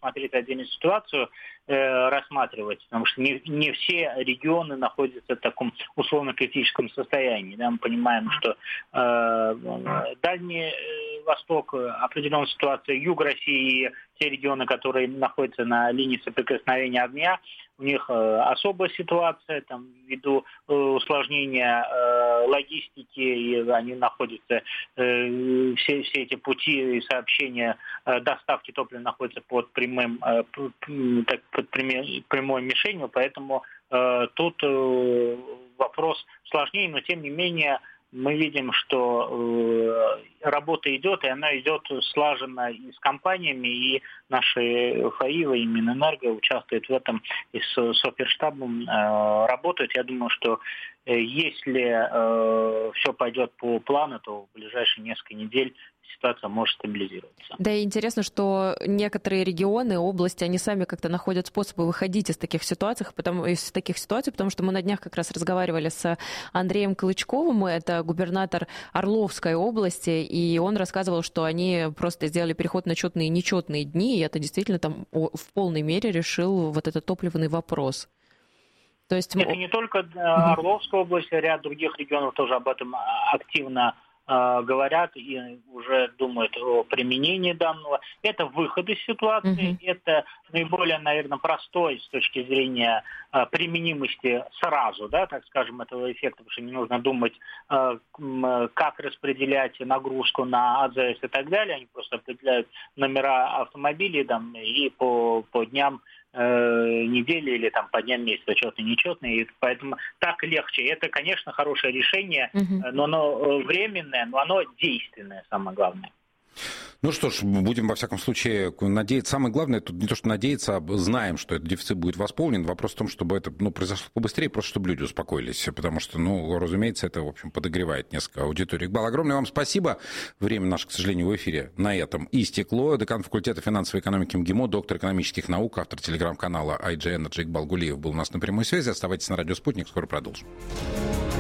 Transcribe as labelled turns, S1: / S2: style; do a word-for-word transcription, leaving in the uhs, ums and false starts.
S1: смотреть отдельную ситуацию, э, рассматривать, потому что не, не все регионы находятся в таком условно-критическом состоянии. Да? Мы понимаем, что э, Дальний Восток, определенная ситуация, юг России, те регионы, которые находятся на линии соприкосновения огня, у них э, особая ситуация, там, ввиду э, усложнения э, логистики, и они находятся, э, все, все эти пути и сообщения э, доставки топлива находятся под прямым, э, так, под прямой, прямой мишенью, поэтому э, тут э, вопрос сложнее, но тем не менее мы видим, что э, работа идет, и она идет слаженно и с компаниями, и наши ФАИВы, и Минэнерго участвуют в этом, и с Соферштабом э, работают. Я думаю, что э, если э, все пойдет по плану, то в ближайшие несколько недель ситуация может стабилизироваться.
S2: Да, и интересно, что некоторые регионы, области, они сами как-то находят способы выходить из таких ситуаций, потому, из таких ситуаций, потому что мы на днях как раз разговаривали с Андреем Клычковым, это губернатор Орловской области, и он рассказывал, что они просто сделали переход на четные и нечетные дни, и это действительно там в полной мере решил вот этот топливный вопрос. То есть...
S1: Это не только Орловская область, ряд других регионов тоже об этом активно говорят и уже думают о применении данного. Это выход из ситуации, mm-hmm. это наиболее, наверное, простой с точки зрения а, применимости сразу, да, так скажем, этого эффекта, потому что не нужно думать, а, как распределять нагрузку на АЗС и так далее. Они просто определяют номера автомобилей там, и по, по дням недели или там по дням месяца, четные, нечетные, и поэтому так легче. Это, конечно, хорошее решение, угу. но оно временное, но оно действенное, самое главное.
S3: Ну что ж, будем, во всяком случае, надеяться. Самое главное, тут не то, что надеяться, а знаем, что этот дефицит будет восполнен. Вопрос в том, чтобы это ну, произошло побыстрее, просто чтобы люди успокоились. Потому что, ну, разумеется, это, в общем, подогревает несколько аудиторий. Игбал, огромное вам спасибо. Время наше, к сожалению, в эфире на этом истекло. Декан факультета финансовой экономики МГИМО, доктор экономических наук, автор телеграм-канала ай джи Energy Игбал Гулиев был у нас на прямой связи. Оставайтесь на радио «Спутник», скоро продолжим.